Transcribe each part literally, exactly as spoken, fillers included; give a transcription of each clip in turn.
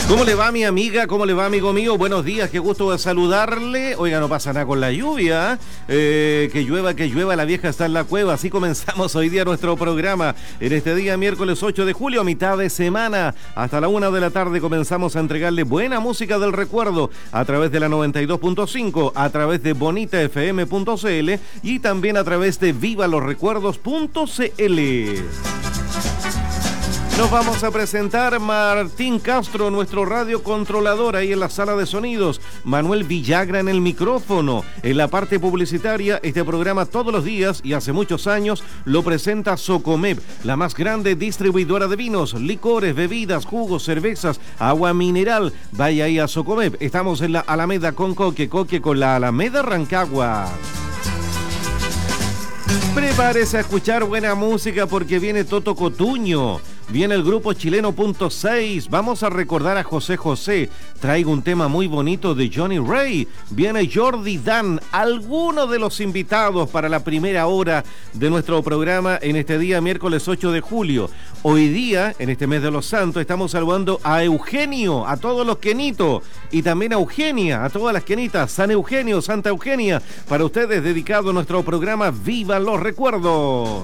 ¿Cómo le va mi amiga? ¿Cómo le va amigo mío? Buenos días, qué gusto de saludarle. Oiga, no pasa nada con la lluvia. Eh, que llueva, que llueva, la vieja está en la cueva. Así comenzamos hoy día nuestro programa. En este día, miércoles ocho de julio, mitad de semana. Hasta la una de la tarde comenzamos a entregarle buena música del recuerdo a través de la noventa y dos punto cinco, a través de bonita f m punto c l y también a través de viva los recuerdos punto c l. Nos vamos a presentar Martín Castro, nuestro radiocontrolador, ahí en la sala de sonidos. Manuel Villagra en el micrófono. En la parte publicitaria, este programa todos los días y hace muchos años lo presenta Socomep, la más grande distribuidora de vinos, licores, bebidas, jugos, cervezas, agua mineral. Vaya ahí a Socomep. Estamos en la Alameda con Coque, Coque con la Alameda Rancagua. Prepárese a escuchar buena música porque viene Toto Cotuño. Viene el grupo chileno Punto seis. Vamos a recordar a José José. Traigo un tema muy bonito de Johnny Ray. Viene Jordi Dan. Algunos de los invitados para la primera hora de nuestro programa en este día, miércoles ocho de julio. Hoy día, en este mes de los santos, estamos saludando a Eugenio, a todos los Kenitos. Y también a Eugenia, a todas las Kenitas. San Eugenio, Santa Eugenia. Para ustedes, dedicado a nuestro programa Viva los Recuerdos.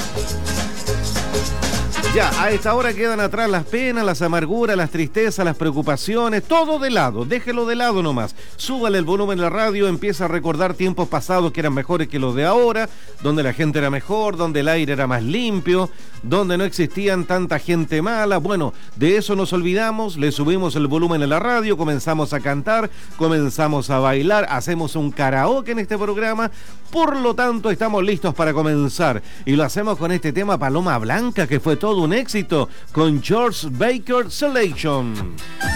Ya, a esta hora quedan atrás las penas, las amarguras, las tristezas, las preocupaciones, todo de lado, déjelo de lado nomás. Súbale el volumen de la radio, empieza a recordar tiempos pasados que eran mejores que los de ahora, donde la gente era mejor, donde el aire era más limpio, donde no existían tanta gente mala. Bueno, de eso nos olvidamos, le subimos el volumen a la radio, comenzamos a cantar, comenzamos a bailar, hacemos un karaoke en este programa, por lo tanto estamos listos para comenzar. Y lo hacemos con este tema Paloma Blanca, que fue todo un éxito, con George Baker Selection.